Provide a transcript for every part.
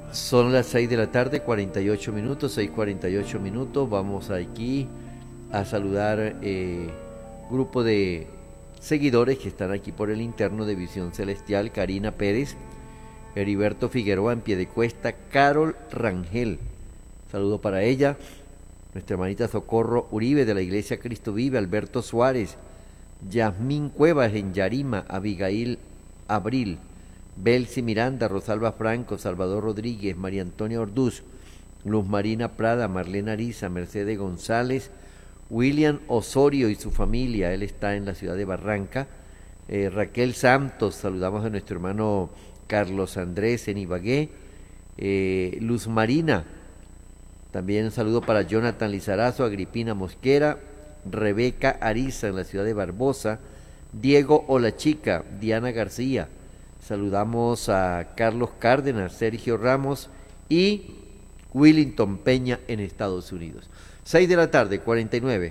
Son las 6 de la tarde, 48 minutos, 6:48 minutos. Vamos aquí a saludar grupo de seguidores que están aquí por el interno de Visión Celestial. Karina Pérez, Heriberto Figueroa en Piedecuesta, Carol Rangel, saludo para ella. Nuestra hermanita Socorro Uribe de la Iglesia Cristo Vive, Alberto Suárez, Yasmín Cuevas en Yarima, Abigail Abril, Belsi Miranda, Rosalba Franco, Salvador Rodríguez, María Antonia Orduz, Luz Marina Prada, Marlene Ariza, Mercedes González, William Osorio y su familia, él está en la ciudad de Barranca, Raquel Santos, saludamos a nuestro hermano Carlos Andrés en Ibagué, Luz Marina, también un saludo para Jonathan Lizarazo, Agripina Mosquera, Rebeca Ariza en la ciudad de Barbosa, Diego Olachica, Diana García, saludamos a Carlos Cárdenas, Sergio Ramos y Willington Peña en Estados Unidos. 6 de la tarde, 49.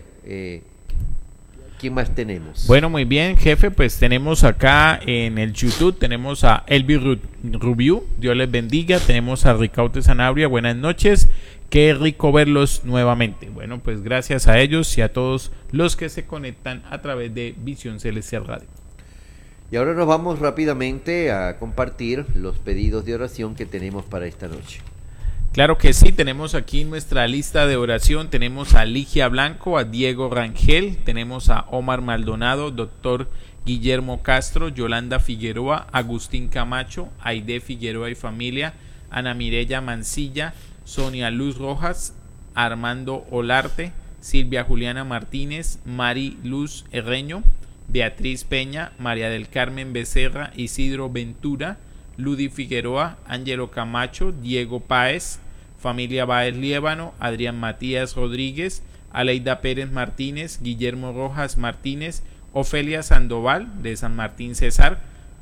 ¿Quién más tenemos? Bueno, muy bien, jefe, pues tenemos acá en el YouTube, tenemos a Elvi Rubiú, Dios les bendiga, tenemos a Ricaute Sanabria, buenas noches, qué rico verlos nuevamente. Bueno, pues gracias a ellos y a todos los que se conectan a través de Visión Celestial Radio. Y ahora nos vamos rápidamente a compartir los pedidos de oración que tenemos para esta noche. Claro que sí, tenemos aquí nuestra lista de oración, tenemos a Ligia Blanco, a Diego Rangel, tenemos a Omar Maldonado, doctor Guillermo Castro, Yolanda Figueroa, Agustín Camacho, Aide Figueroa y familia, Ana Mireya Mancilla, Sonia Luz Rojas, Armando Olarte, Silvia Juliana Martínez, Mari Luz Herreño, Beatriz Peña, María del Carmen Becerra, Isidro Ventura, Ludi Figueroa, Ángelo Camacho, Diego Páez, familia Báez Liébano, Adrián Matías Rodríguez, Aleida Pérez Martínez, Guillermo Rojas Martínez, Ofelia Sandoval de San Martín Cesar,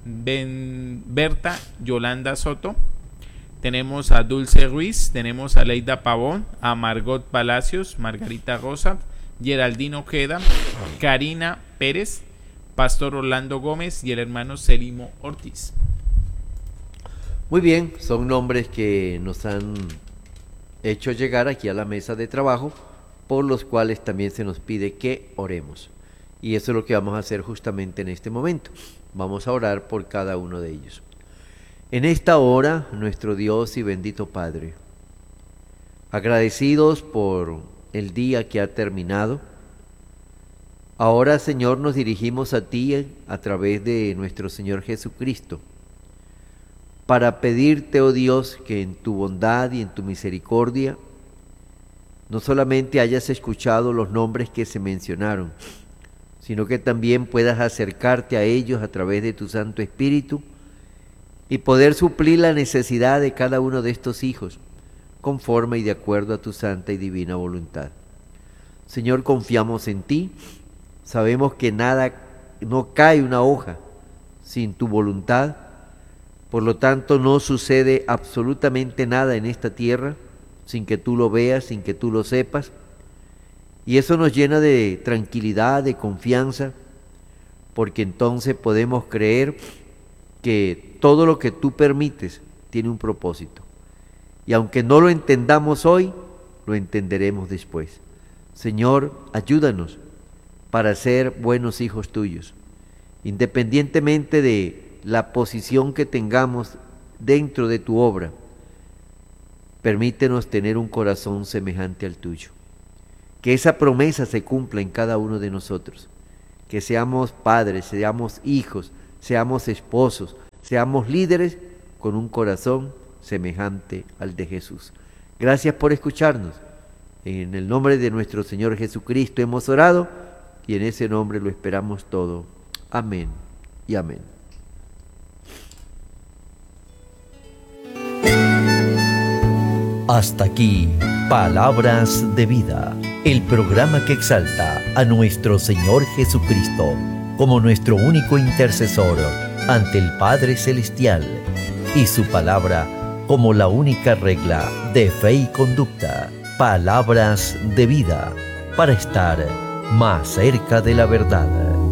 Berta Yolanda Soto, tenemos a Dulce Ruiz, tenemos a Leida Pavón, a Margot Palacios, Margarita Rosa, Geraldino Ojeda, Karina Pérez, Pastor Orlando Gómez y el hermano Celimo Ortiz. Muy bien, son nombres que nos han hecho llegar aquí a la mesa de trabajo, por los cuales también se nos pide que oremos. Y eso es lo que vamos a hacer justamente en este momento. Vamos a orar por cada uno de ellos. En esta hora, nuestro Dios y bendito Padre, agradecidos por el día que ha terminado, ahora, Señor, nos dirigimos a ti a través de nuestro Señor Jesucristo, para pedirte, oh Dios, que en tu bondad y en tu misericordia no solamente hayas escuchado los nombres que se mencionaron, sino que también puedas acercarte a ellos a través de tu Santo Espíritu y poder suplir la necesidad de cada uno de estos hijos, conforme y de acuerdo a tu santa y divina voluntad. Señor, confiamos en ti, sabemos que no cae una hoja sin tu voluntad. Por lo tanto, no sucede absolutamente nada en esta tierra sin que tú lo veas, sin que tú lo sepas. Y eso nos llena de tranquilidad, de confianza, porque entonces podemos creer que todo lo que tú permites tiene un propósito. Y aunque no lo entendamos hoy, lo entenderemos después. Señor, ayúdanos para ser buenos hijos tuyos, independientemente de la posición que tengamos dentro de tu obra. Permítenos tener un corazón semejante al tuyo. Que esa promesa se cumpla en cada uno de nosotros. Que seamos padres, seamos hijos, seamos esposos, seamos líderes con un corazón semejante al de Jesús. Gracias por escucharnos. En el nombre de nuestro Señor Jesucristo hemos orado y en ese nombre lo esperamos todo. Amén y amén. Hasta aquí, Palabras de Vida, el programa que exalta a nuestro Señor Jesucristo como nuestro único intercesor ante el Padre Celestial y su palabra como la única regla de fe y conducta. Palabras de Vida, para estar más cerca de la verdad.